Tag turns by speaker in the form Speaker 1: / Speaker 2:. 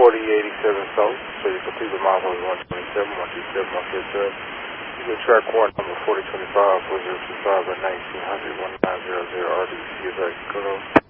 Speaker 1: 4087 South, so you complete with miles 127, 127, 157. You can track one number 4025, 4025 at 1900, 1900 RDC is right. Go.